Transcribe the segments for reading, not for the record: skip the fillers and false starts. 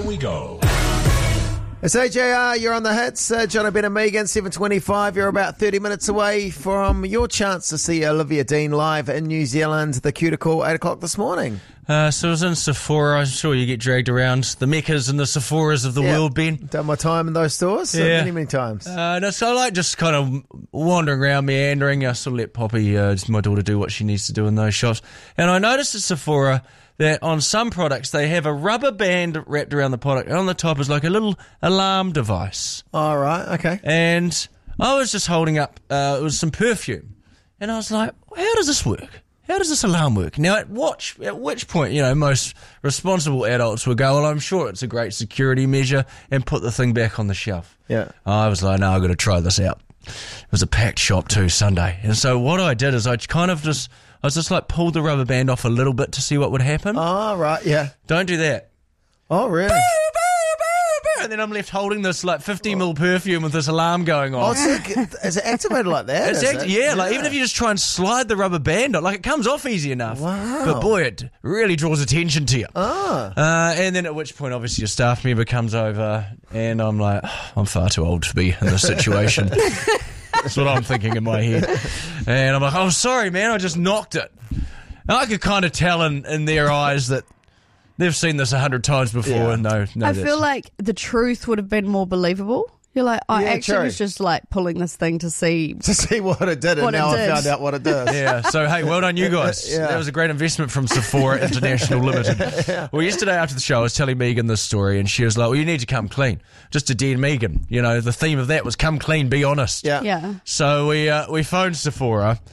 We go. It's AJR, you're on the hits. John Ben and Megan, 7:25. You're about 30 minutes away from your chance to see Olivia Dean live in New Zealand. The Cuticle, 8 o'clock this morning. So I was in Sephora. I'm sure you get dragged around the Meccas and the Sephoras of the world, Ben. Done my time in those stores many times. No, so I like just kind of wandering around, meandering. I sort of let Poppy, my daughter, do what she needs to do in those shops. And I noticed at Sephora that on some products they have a rubber band wrapped around the product, and on the top is like a little alarm device. All right, okay. And I was just holding up, it was some perfume, and I was like, how does this work? How does this alarm work? Now, at which point, most responsible adults would go, well, I'm sure it's a great security measure, and put the thing back on the shelf. Yeah. I was like, no, I've got to try this out. It was a packed shop too, Sunday. And so what I did is I was just like pulled the rubber band off a little bit to see what would happen. Oh, right, yeah. Don't do that. Oh, really? And then I'm left holding this like 50ml perfume with this alarm going on. Oh, is it activated like that? Even if you just try and slide the rubber band on, like it comes off easy enough. Wow. But boy, it really draws attention to you. Oh. And then at which point, obviously, your staff member comes over and I'm like, I'm far too old to be in this situation. That's what I'm thinking in my head. And I'm like, oh, sorry, man, I just knocked it. And I could kind of tell in their eyes that they've seen this 100 times before. Yeah. And no. I feel like the truth would have been more believable. You're like, I actually was just like pulling this thing to see what it did, and now I found out what it does. Yeah, so hey, well done you guys. Yeah. That was a great investment from Sephora International Limited. Yeah. Well, yesterday after the show, I was telling Megan this story, and she was like, well, you need to come clean. Just to dear Megan. The theme of that was come clean, be honest. Yeah. So we phoned Sephora.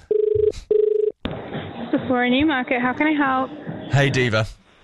Sephora Newmarket, how can I help? Hey, Diva.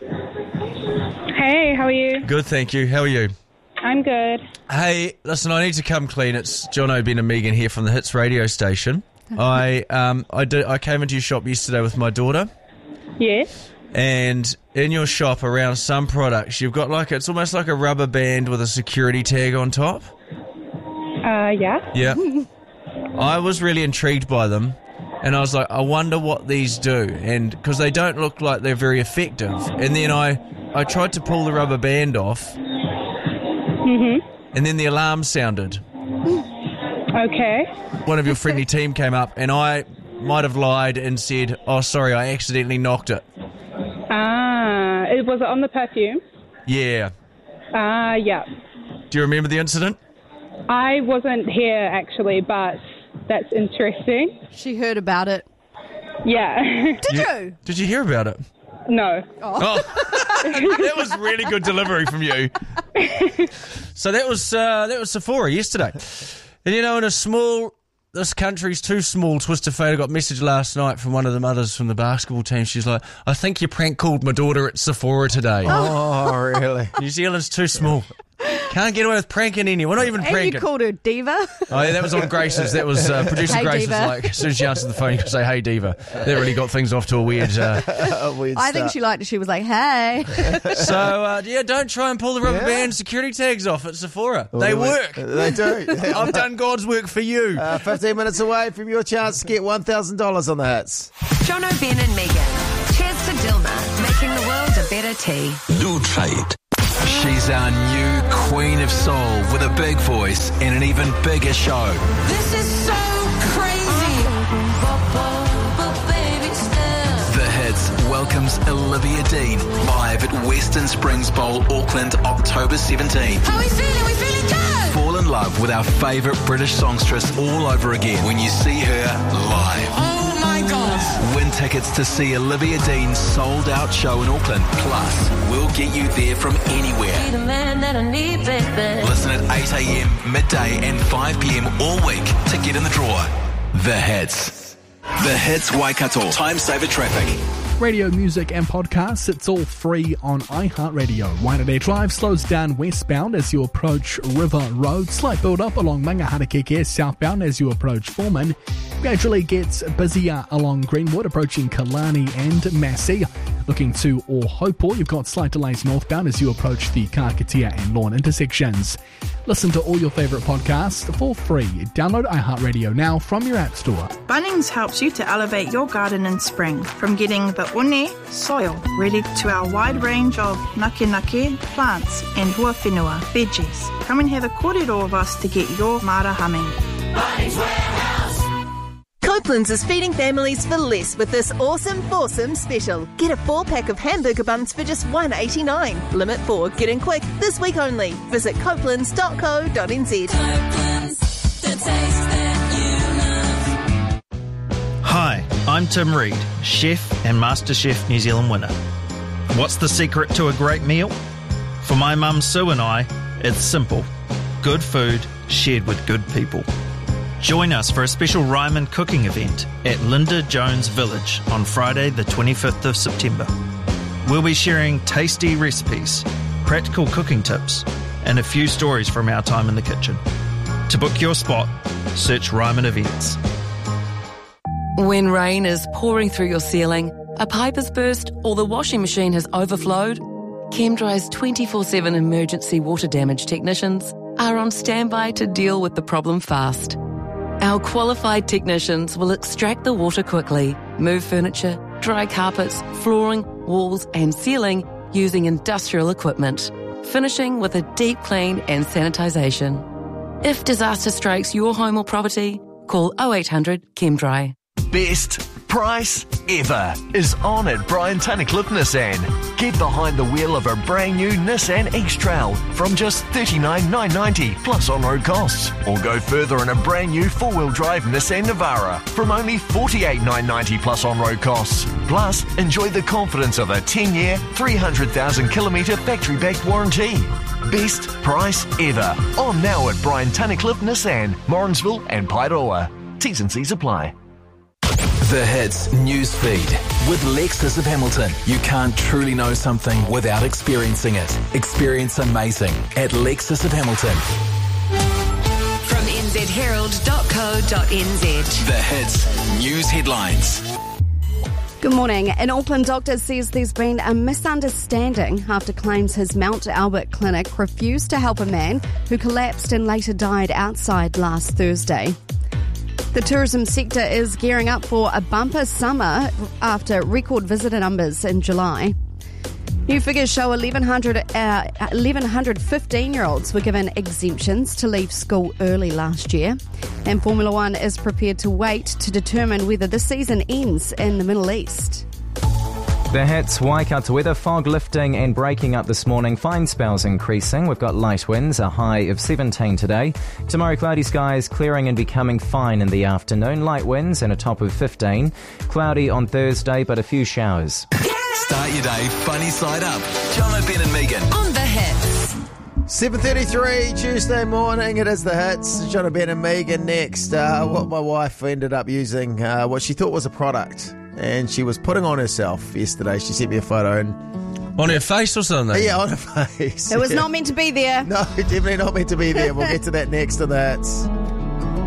Hey, how are you? Good, thank you. How are you? I'm good. Hey, listen, I need to come clean. It's John Ben and Megan here from the Hits radio station. I came into your shop yesterday with my daughter. Yes. And in your shop, around some products, you've got it's almost like a rubber band with a security tag on top. Yeah. Yeah. I was really intrigued by them, and I was like, I wonder what these do, and because they don't look like they're very effective. And then I tried to pull the rubber band off. Mm-hmm. And then the alarm sounded. Okay. One of your friendly team came up, and I might have lied and said, oh, sorry, I accidentally knocked it. Was it on the perfume? Yeah. Yeah. Do you remember the incident? I wasn't here, actually, but that's interesting. She heard about it. Yeah. Did you? Did you hear about it? No. Oh. That was really good delivery from you. So that was Sephora yesterday. And in this country's too small twist of fate, I got a message last night from one of the mothers from the basketball team. She's like, I think you prank called my daughter at Sephora today. Oh, really? New Zealand's too small. Can't get away with pranking anyone. We're not even pranking. And you called her Diva? Oh, yeah, that was on Grace's. That was producer Hey, Grace's. Diva. Like, as soon as she answered the phone, you could say, hey, Diva. That really got things off to a weird I think she liked it. She was like, hey. So, don't try and pull the rubber band security tags off at Sephora. They work. They do. I've done God's work for you. 15 minutes away from your chance to get $1,000 on the hits. John Ben and Megan. Cheers to Dilma, making the world a better tea. New trade. She's our new Queen of Soul with a big voice and an even bigger show. This is so crazy. The Hits welcomes Olivia Dean live at Western Springs Bowl, Auckland, October 17. How are we feeling? We feeling good. Fall in love with our favourite British songstress all over again when you see her live. Oh my God. Win tickets to see Olivia Dean's sold-out show in Auckland. Plus, we'll get you there from anywhere. Be the man that I need, baby. Listen at 8 a.m, midday and 5 p.m. all week to get in the draw. The Hits. The Hits Waikato. Time saver traffic. Radio, music and podcasts, it's all free on iHeartRadio. Waitangi Drive slows down westbound as you approach River Road. Slight build-up along Mangaharakeke southbound as you approach Foreman. Gradually gets busier along Greenwood, approaching Kalani and Massey. Looking to Ohopo, you've got slight delays northbound as you approach the Kakatia and Lawn intersections. Listen to all your favourite podcasts for free. Download iHeartRadio now from your app store. Bunnings helps you to elevate your garden in spring, from getting the une, soil, ready to our wide range of nake plants and huawhenua, veggies. Come and have a kōrero of us to get your mara humming. Bunnings Warehouse. Copeland's is feeding families for less with this awesome foursome special. Get a 4-pack of hamburger buns for just $1.89. Limit 4. Get in quick. This week only. Visit copelands.co.nz. Copeland's, the taste that you love. Hi, I'm Tim Reid, chef and MasterChef New Zealand winner. What's the secret to a great meal? For my mum Sue and I, it's simple. Good food shared with good people. Join us for a special Ryman cooking event at Linda Jones Village on Friday the 25th of September. We'll be sharing tasty recipes, practical cooking tips, and a few stories from our time in the kitchen. To book your spot, search Ryman Events. When rain is pouring through your ceiling, a pipe has burst, or the washing machine has overflowed, ChemDry's 24/7 emergency water damage technicians are on standby to deal with the problem fast. Our qualified technicians will extract the water quickly, move furniture, dry carpets, flooring, walls and ceiling using industrial equipment, finishing with a deep clean and sanitisation. If disaster strikes your home or property, call 0800 ChemDry. Best price ever is on at Brian Tunnicliffe Nissan. Get behind the wheel of a brand new Nissan X-Trail from just $39,990 plus on-road costs. Or go further in a brand new four-wheel drive Nissan Navara from only $48,990 plus on-road costs. Plus, enjoy the confidence of a 10-year, 300,000-kilometre factory-backed warranty. Best price ever. On now at Brian Tunnicliffe Nissan, Morrinsville and Pairoa. T's and C's apply. The Hits news feed with Lexus of Hamilton. You can't truly know something without experiencing it. Experience amazing at Lexus of Hamilton. From nzherald.co.nz. The Hits news headlines. Good morning. An Auckland doctor says there's been a misunderstanding after claims his Mount Albert clinic refused to help a man who collapsed and later died outside last Thursday. The tourism sector is gearing up for a bumper summer after record visitor numbers in July. New figures show 1,100 15-year-olds were given exemptions to leave school early last year. And Formula One is prepared to wait to determine whether the season ends in the Middle East. The Hits, Waikato weather, fog lifting and breaking up this morning, fine spells increasing. We've got light winds, a high of 17 today. Tomorrow, cloudy skies clearing and becoming fine in the afternoon. Light winds and a top of 15. Cloudy on Thursday, but a few showers. Start your day funny side up. John O'Ben and Megan On The Hits. 7:33 Tuesday morning. It is The Hits. John O'Ben and Megan next. What my wife ended up using, what she thought was a product. And she was putting on herself yesterday. She sent me a photo. And on her face or something? Yeah, on her face. It was not meant to be there. No, definitely not meant to be there. We'll get to that next on The Hits.